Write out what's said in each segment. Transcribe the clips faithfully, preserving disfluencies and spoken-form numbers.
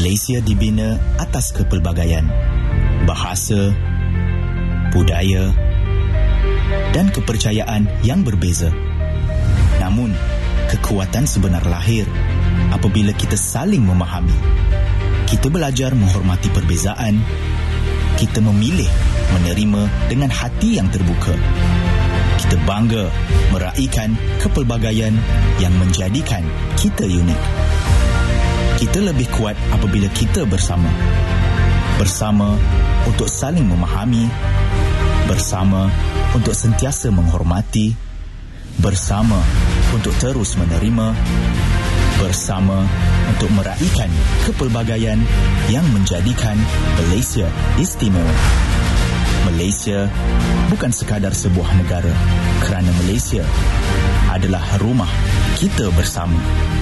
Malaysia dibina atas kepelbagaian bahasa, budaya dan kepercayaan yang berbeza. Namun, kekuatan sebenar lahir apabila kita saling memahami. Kita belajar menghormati perbezaan. Kita memilih menerima dengan hati yang terbuka. Kita bangga meraihkan kepelbagaian yang menjadikan kita unik. Kita lebih kuat apabila kita bersama. Bersama untuk saling memahami. Bersama untuk sentiasa menghormati. Bersama untuk terus menerima. Bersama untuk meraihkan kepelbagaian yang menjadikan Malaysia istimewa. Malaysia bukan sekadar sebuah negara, kerana Malaysia adalah rumah kita bersama.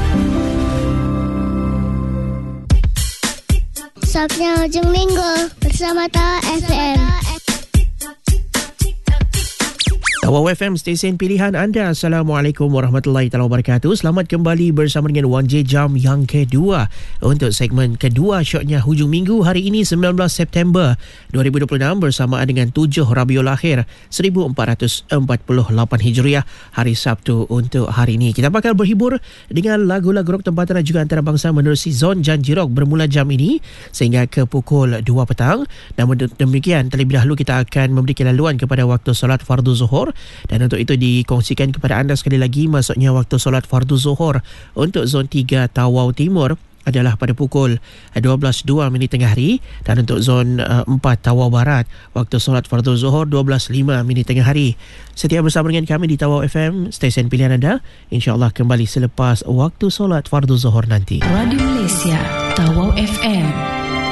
Sabnya hujung minggu bersama Tawau F M. Tawau F M, stesen pilihan anda. Assalamualaikum warahmatullahi wabarakatuh. Selamat kembali bersama dengan Wan J Jam yang kedua untuk segmen kedua shotnya hujung minggu hari ini sembilan belas September dua ribu dua puluh enam bersamaan dengan tujuh Rabiul Akhir seribu empat ratus empat puluh lapan Hijriah, hari Sabtu untuk hari ini. Kita bakal berhibur dengan lagu-lagu rock tempatan dan juga antarabangsa menerusi zon janji rock bermula jam ini sehingga ke pukul dua petang. Namun demikian, terlebih dahulu kita akan memberikan laluan kepada waktu solat fardu zuhur. Dan untuk itu dikongsikan kepada anda sekali lagi, maksudnya waktu solat fardu zuhur untuk zon tiga Tawau Timur adalah pada pukul dua belas dua minit tengah hari, dan untuk zon uh, empat Tawau Barat waktu solat fardu zuhur dua belas lima minit tengah hari. Setia bersama dengan kami di Tawau F M, stesen pilihan anda. InsyaAllah kembali selepas waktu solat fardu zuhur nanti. Radio Malaysia, Tawau F M